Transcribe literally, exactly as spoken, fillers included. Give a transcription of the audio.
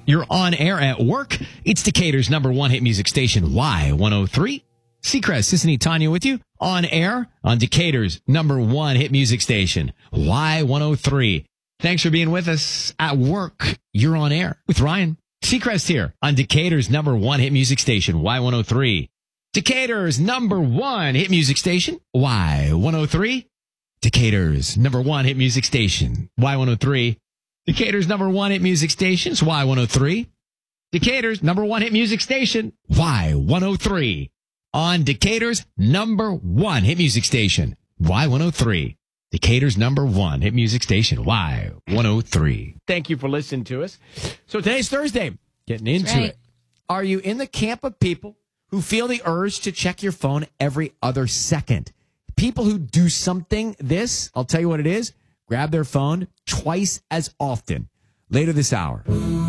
You're on air at work. It's Decatur's number one hit music station, Y one oh three. Seacrest, Sissany, Tanya with you on air on Decatur's number one hit music station, Y one oh three. Thanks for being with us at work. You're on air with Ryan. Seacrest here on Decatur's number one hit music station, Y one oh three. Decatur's number one hit music station, Y one oh three. Decatur's number one hit music station, Y one oh three. Decatur's number one hit music stations, Y one oh three. Decatur's number one hit music station, Y one oh three. On Decatur's number one hit music station, Y one oh three. Decatur's number one hit music station, Y one oh three. Thank you for listening to us. So today's Thursday, getting into right. it. Are you in the camp of people who feel the urge to check your phone every other second? People who do something this, I'll tell you what it is, grab their phone twice as often. Later this hour.